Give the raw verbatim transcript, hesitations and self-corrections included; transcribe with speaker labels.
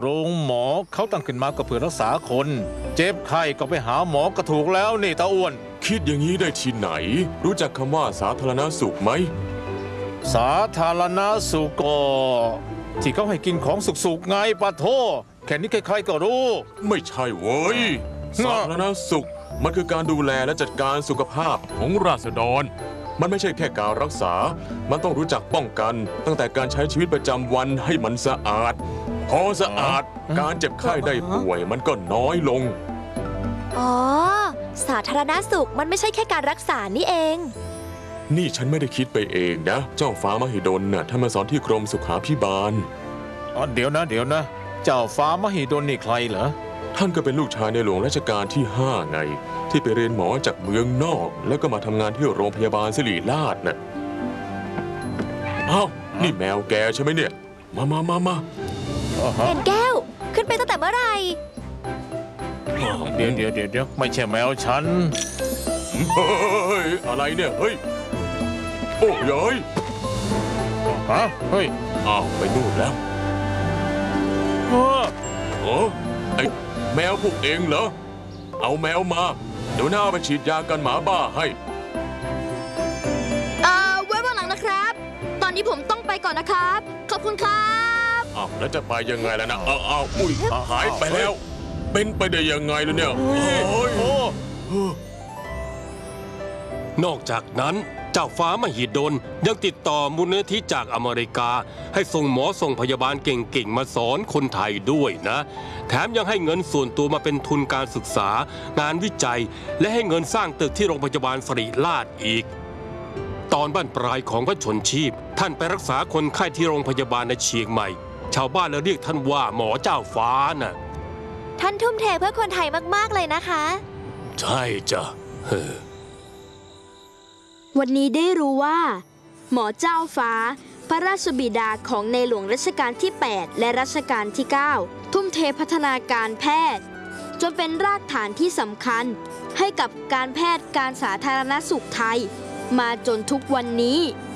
Speaker 1: โรงหมอเขาตั้งขึ้นมาก็เพื่อรักษาคนเจ็บไข้ก็ไปหาหมอก็ถูกแล้วนี่ตาอ้วน
Speaker 2: คิดอย่างนี้ได้ที่ไหนรู้จักคำว่าสาธารณสุขไหม
Speaker 1: สาธารณสุขก็ที่เขาให้กินของสุกๆไงปะโทแค่นี้ใครๆก็รู้
Speaker 2: ไม่ใช่เว้ยสาธารณสุขมันคือการดูแลและจัดการสุขภาพของราษฎรมันไม่ใช่แค่การรักษามันต้องรู้จักป้องกันตั้งแต่การใช้ชีวิตประจำวันให้มันสะอาดพอสะอาดการเจ็บไข้ได้ป่วยมันก็น้อยลง
Speaker 3: อ๋อสาธารณสุขมันไม่ใช่แค่การรักษานี่เอง
Speaker 2: นี่ฉันไม่ได้คิดไปเองนะเจ้าฟ้ามหิดลน่ะท่านมาสอนที่กรมสุขาภิบาล
Speaker 1: อ๋อเดี๋ยวนะเดี๋ยวนะเจ้าฟ้ามหิดลนี่ใครเหรอ
Speaker 2: ท่านก็เป็นลูกชายในหลวงรัชกาลที่ห้าไงที่ไปเรียนหมอจากเมืองนอกแล้วก็มาทำงานที่โรงพยาบาลศิริราชน่ะอ้าวนี่แมวแกใช่ไหมเนี่ยมามามามา
Speaker 3: เห็นแก้วขึ้นไปตั้งแต่เมื่อไหร่
Speaker 1: เดี๋ยวเดี๋ยวเดี๋ยวเดี๋ยวไม่ใช่แมวฉัน
Speaker 2: เฮ้ยอะไรเนี่ยเฮ้ยโอ้ยเฮ้ย
Speaker 1: ฮะเฮ้ย
Speaker 2: อ้าวไปนู่นแล้ว
Speaker 1: เออ
Speaker 2: โอ้ไอแมวพวกเองเหรอเอาแมวมาเดี๋ยวหน้าไปฉีดยากันหมาบ้าให้
Speaker 3: เอ่อไว้วันหลังนะครับตอนนี้ผมต้องไปก่อนนะครับขอบคุณครับ
Speaker 2: อ้าวแล้วจะไปยังไงล่ะนะอ้าวอ้าวอุ้ยหายไปแล้วเป็นไปได้ยังไงล่ะเนี่ย
Speaker 4: นอกจากนั้นเจ้าฟ้ามหิดลยังติดต่อมูลนิธิจากอเมริกาให้ส่งหมอส่งพยาบาลเก่งๆมาสอนคนไทยด้วยนะแถมยังให้เงินส่วนตัวมาเป็นทุนการศึกษางานวิจัยและให้เงินสร้างตึกที่โรงพยาบาลศิริราชอีกตอนบ้านปลายของพระชนชีพท่านไปรักษาคนไข้ที่โรงพยาบาลในเชียงใหม่ชาวบ้านเลยเรียกท่านว่าหมอเจ้าฟ้าน่ะ
Speaker 3: ท่านทุ่มเทเพื่อคนไทยมากๆเลยนะคะ
Speaker 4: ใช่จ้ะ
Speaker 5: วันนี้ได้รู้ว่าหมอเจ้าฟ้าพระราชบิดาของในหลวงรัชกาลที่แปดและรัชกาลที่เก้าทุ่มเทพัฒนาการแพทย์จนเป็นรากฐานที่สำคัญให้กับการแพทย์การสาธารณสุขไทยมาจนทุกวันนี้